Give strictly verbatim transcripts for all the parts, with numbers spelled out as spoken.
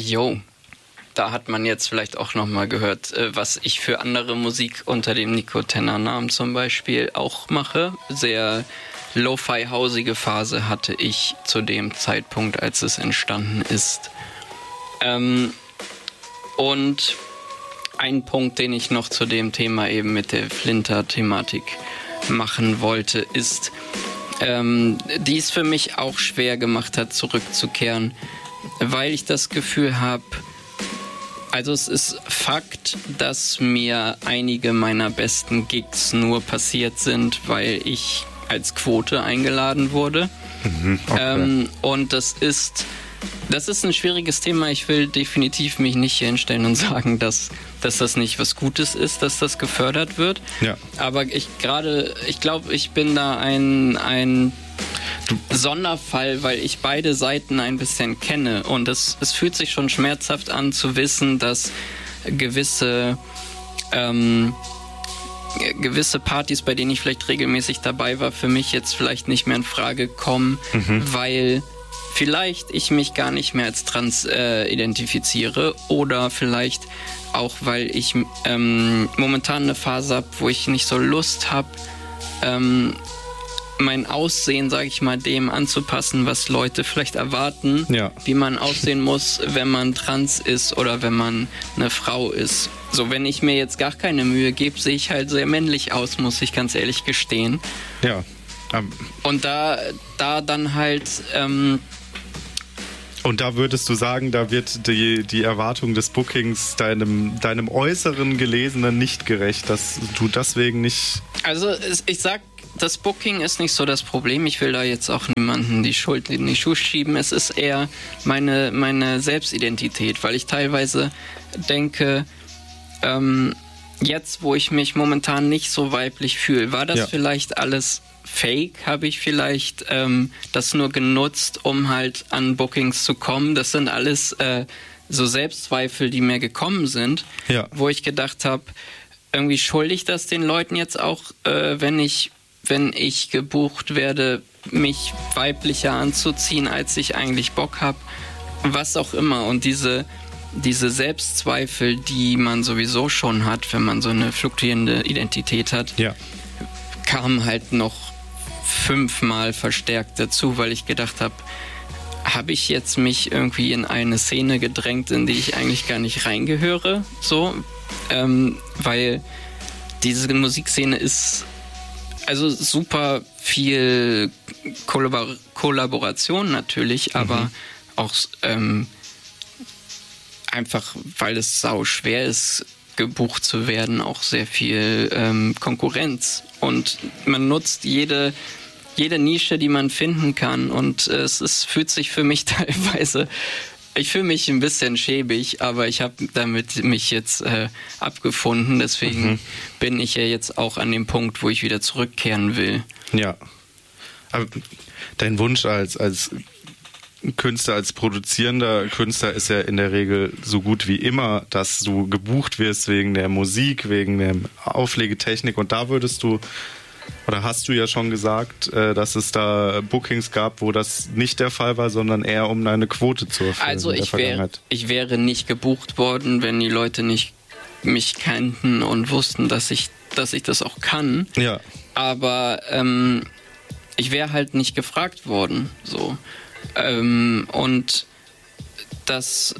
Jo, da hat man jetzt vielleicht auch nochmal gehört, was ich für andere Musik unter dem Nico Tenner Namen zum Beispiel auch mache. Sehr Lo-Fi-hausige Phase hatte ich zu dem Zeitpunkt, als es entstanden ist. Ähm, und ein Punkt, den ich noch zu dem Thema eben mit der Flinter-Thematik machen wollte, ist, ähm, die es für mich auch schwer gemacht hat, zurückzukehren, weil ich das Gefühl habe, also es ist Fakt, dass mir einige meiner besten Gigs nur passiert sind, weil ich als Quote eingeladen wurde. Mhm, okay. ähm, und das ist, das ist ein schwieriges Thema. Ich will definitiv mich nicht hier hinstellen und sagen, dass, dass das nicht was Gutes ist, dass das gefördert wird. Ja. Aber ich gerade, ich glaube, ich bin da ein, ein Sonderfall, weil ich beide Seiten ein bisschen kenne. Und es, es fühlt sich schon schmerzhaft an zu wissen, dass gewisse ähm, gewisse Partys, bei denen ich vielleicht regelmäßig dabei war, für mich jetzt vielleicht nicht mehr in Frage kommen, mhm. weil vielleicht ich mich gar nicht mehr als trans äh, identifiziere oder vielleicht auch, weil ich ähm, momentan eine Phase habe, wo ich nicht so Lust habe, ähm, mein Aussehen, sage ich mal, dem anzupassen, was Leute vielleicht erwarten, ja. wie man aussehen muss, wenn man trans ist oder wenn man eine Frau ist. So, wenn ich mir jetzt gar keine Mühe gebe, sehe ich halt sehr männlich aus, muss ich ganz ehrlich gestehen. Ja. Um. Und da, da dann halt... Ähm, Und da würdest du sagen, da wird die, die Erwartung des Bookings deinem, deinem äußeren Gelesenen nicht gerecht, dass du deswegen nicht... Also ich sag, das Booking ist nicht so das Problem. Ich will da jetzt auch niemanden die Schuld in die Schuhe schieben. Es ist eher meine, meine Selbstidentität, weil ich teilweise denke, ähm, jetzt, wo ich mich momentan nicht so weiblich fühle, war das ja. vielleicht alles fake? Habe ich vielleicht ähm, das nur genutzt, um halt an Bookings zu kommen? Das sind alles äh, so Selbstzweifel, die mir gekommen sind, ja. wo ich gedacht habe, irgendwie schulde ich das den Leuten jetzt auch, äh, wenn ich wenn ich gebucht werde, mich weiblicher anzuziehen, als ich eigentlich Bock habe, was auch immer. Und diese, diese Selbstzweifel, die man sowieso schon hat, wenn man so eine fluktuierende Identität hat, ja. kamen halt noch fünfmal verstärkt dazu, weil ich gedacht habe, habe ich jetzt mich irgendwie in eine Szene gedrängt, in die ich eigentlich gar nicht reingehöre, so, ähm, weil diese Musikszene ist also super viel Kollabor- Kollaboration natürlich, aber mhm. auch ähm, einfach, weil es sau schwer ist, gebucht zu werden, auch sehr viel ähm, Konkurrenz. Und man nutzt jede, jede Nische, die man finden kann. Und äh, es ist, fühlt sich für mich teilweise... Ich fühle mich ein bisschen schäbig, aber ich habe damit mich jetzt äh, abgefunden. Deswegen mhm. bin ich ja jetzt auch an dem Punkt, wo ich wieder zurückkehren will. Ja. Aber dein Wunsch als, als Künstler, als produzierender Künstler ist ja in der Regel so gut wie immer, dass du gebucht wirst wegen der Musik, wegen der Auflegetechnik. Und da würdest du... Oder hast du ja schon gesagt, dass es da Bookings gab, wo das nicht der Fall war, sondern eher um eine Quote zu erfüllen? Also ich, wär, ich wäre nicht gebucht worden, wenn die Leute nicht mich kannten und wussten, dass ich, dass ich das auch kann. Ja. Aber ähm, ich wäre halt nicht gefragt worden. So. Ähm, und das,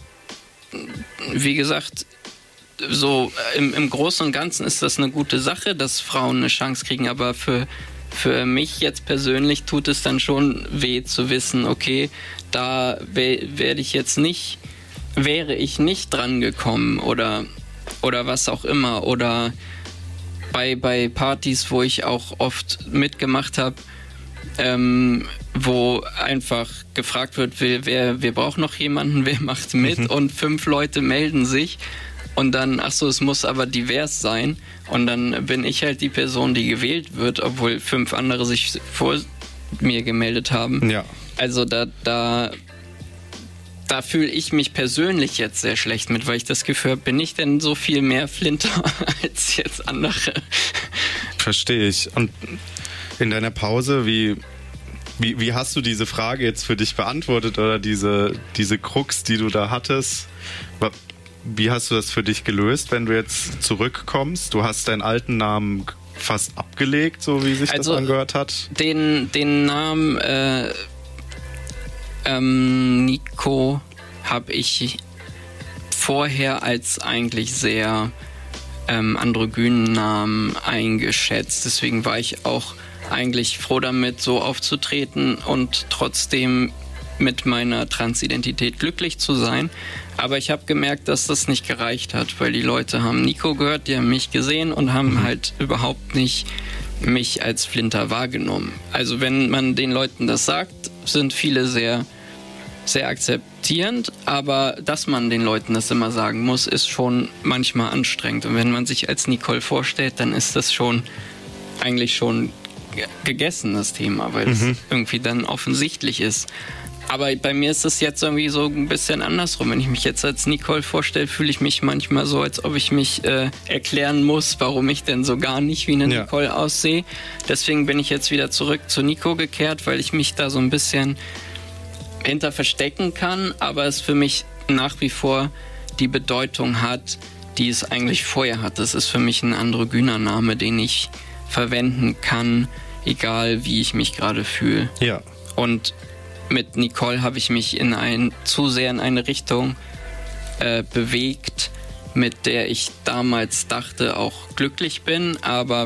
wie gesagt... So im, im Großen und Ganzen ist das eine gute Sache, dass Frauen eine Chance kriegen, aber für, für mich jetzt persönlich tut es dann schon weh zu wissen, okay, da we- werde ich jetzt nicht, wäre ich nicht dran gekommen oder, oder was auch immer. Oder bei, bei Partys, wo ich auch oft mitgemacht habe, ähm, wo einfach gefragt wird, wer, wir brauchen noch jemanden, wer macht mit mhm. und fünf Leute melden sich. Und dann, ach so, es muss aber divers sein. Und dann bin ich halt die Person, die gewählt wird, obwohl fünf andere sich vor mir gemeldet haben. Ja. Also da, da, da fühle ich mich persönlich jetzt sehr schlecht mit, weil ich das Gefühl habe, bin ich denn so viel mehr Flinter als jetzt andere? Verstehe ich. Und in deiner Pause, wie, Wie, wie hast du diese Frage jetzt für dich beantwortet oder diese, diese Krux, die du da hattest? Wie hast du das für dich gelöst, wenn du jetzt zurückkommst? Du hast deinen alten Namen fast abgelegt, so wie sich also das angehört hat? Den, den Namen äh, ähm, Nico habe ich vorher als eigentlich sehr ähm, androgynen Namen eingeschätzt. Deswegen war ich auch eigentlich froh damit, so aufzutreten und trotzdem mit meiner Transidentität glücklich zu sein. Aber ich habe gemerkt, dass das nicht gereicht hat, weil die Leute haben Nico gehört, die haben mich gesehen und haben mhm. halt überhaupt nicht mich als Flinter wahrgenommen. Also wenn man den Leuten das sagt, sind viele sehr, sehr akzeptierend, aber dass man den Leuten das immer sagen muss, ist schon manchmal anstrengend. Und wenn man sich als Nicole vorstellt, dann ist das schon eigentlich schon gegessen, das Thema, weil mhm. es irgendwie dann offensichtlich ist. Aber bei mir ist es jetzt irgendwie so ein bisschen andersrum. Wenn ich mich jetzt als Nicole vorstelle, fühle ich mich manchmal so, als ob ich mich äh, erklären muss, warum ich denn so gar nicht wie eine ja. Nicole aussehe. Deswegen bin ich jetzt wieder zurück zu Nico gekehrt, weil ich mich da so ein bisschen hinter verstecken kann, aber es für mich nach wie vor die Bedeutung hat, die es eigentlich vorher hat. Das ist für mich ein androgyner Name, den ich verwenden kann, egal wie ich mich gerade fühle. Ja. Und mit Nicole habe ich mich in ein, zu sehr in eine Richtung äh, bewegt, mit der ich damals dachte, auch glücklich bin, aber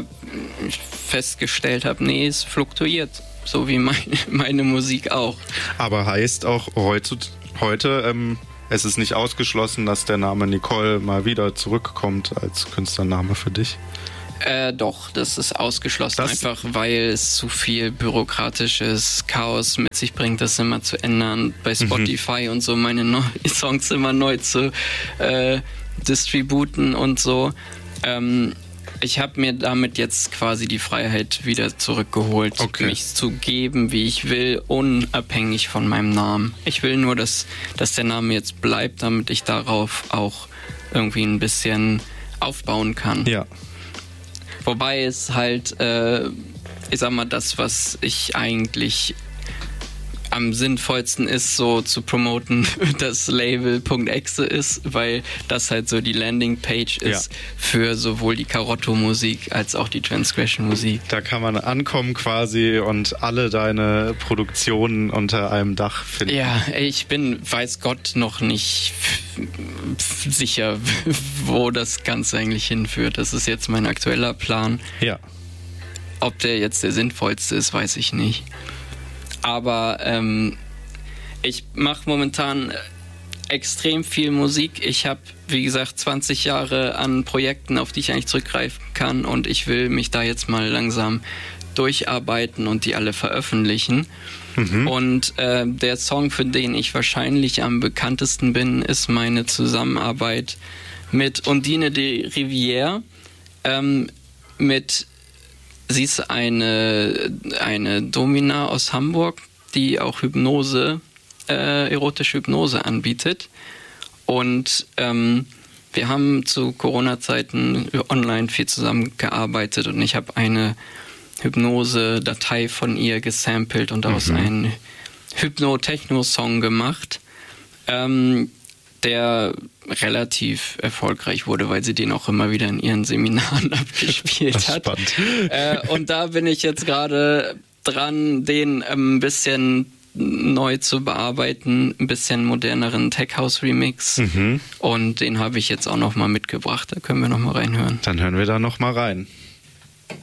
festgestellt habe, nee, es fluktuiert, so wie mein, meine Musik auch. Aber heißt auch heute, heute ähm, es ist nicht ausgeschlossen, dass der Name Nicole mal wieder zurückkommt als Künstlername für dich? Äh, doch, das ist ausgeschlossen, das einfach weil es zu viel bürokratisches Chaos mit sich bringt, das immer zu ändern, bei Spotify mhm. und so meine neuen Songs immer neu zu äh, distributen und so. Ähm, ich habe mir damit jetzt quasi die Freiheit wieder zurückgeholt, okay. mich zu geben, wie ich will, unabhängig von meinem Namen. Ich will nur, dass, dass der Name jetzt bleibt, damit ich darauf auch irgendwie ein bisschen aufbauen kann. Ja. Wobei es halt, äh, ich sag mal, das, was ich eigentlich am sinnvollsten ist, so zu promoten, das Label.exe ist, weil das halt so die Landingpage ist ja. für sowohl die Karotto-Musik als auch die Transgression-Musik. Da kann man ankommen quasi und alle deine Produktionen unter einem Dach finden. Ja, ich bin, weiß Gott, noch nicht sicher, wo das Ganze eigentlich hinführt. Das ist jetzt mein aktueller Plan. Ja. Ob der jetzt der sinnvollste ist, weiß ich nicht. Aber ähm, ich mache momentan extrem viel Musik. Ich habe, wie gesagt, zwanzig Jahre an Projekten, auf die ich eigentlich zurückgreifen kann. Und ich will mich da jetzt mal langsam durcharbeiten und die alle veröffentlichen. Mhm. Und äh, der Song, für den ich wahrscheinlich am bekanntesten bin, ist meine Zusammenarbeit mit Undine de Rivière. Ähm, mit Sie ist eine, eine Domina aus Hamburg, die auch Hypnose, äh, erotische Hypnose anbietet. Und ähm, wir haben zu Corona-Zeiten online viel zusammengearbeitet und ich habe eine Hypnose-Datei von ihr gesampelt und daraus mhm. einen Hypno-Techno-Song gemacht, ähm, der relativ erfolgreich wurde, weil sie den auch immer wieder in ihren Seminaren abgespielt das ist hat. Spannend. Äh, und da bin ich jetzt gerade dran, den ein bisschen neu zu bearbeiten, ein bisschen moderneren Tech-House-Remix. Mhm. Und den habe ich jetzt auch noch mal mitgebracht. Da können wir noch mal reinhören. Dann hören wir da noch mal rein.